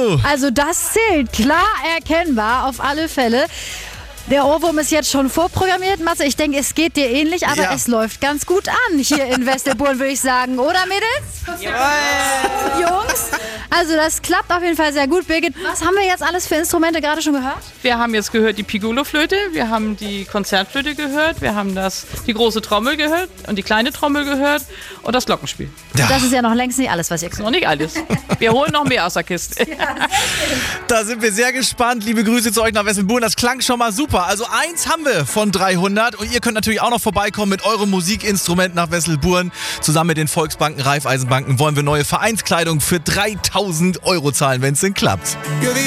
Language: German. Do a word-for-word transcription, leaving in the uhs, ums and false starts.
du? Also das zählt, klar erkennbar, auf alle Fälle. Der Ohrwurm ist jetzt schon vorprogrammiert, Matze. Ich denke, es geht dir ähnlich, aber ja. es läuft ganz gut an hier in Westerborn, würde ich sagen. Oder, Mädels? Jawohl. Jungs? Also das klappt auf jeden Fall sehr gut. Birgit, was haben wir jetzt alles für Instrumente gerade schon gehört? Wir haben jetzt gehört die Piccolo-Flöte, wir haben die Konzertflöte gehört, wir haben das, die große Trommel gehört und die kleine Trommel gehört und das Glockenspiel. Ja. Das ist ja noch längst nicht alles, was ihr könnt. Noch nicht alles. Wir holen noch mehr aus der Kiste. Da sind wir sehr gespannt. Liebe Grüße zu euch nach Westerborn. Das klang schon mal super. Also eins haben wir von dreihundert und ihr könnt natürlich auch noch vorbeikommen mit eurem Musikinstrument nach Westerborn. Zusammen mit den Volksbanken, Raiffeisenbanken wollen wir neue Vereinskleidung für dreitausend Euro zahlen, wenn es denn klappt.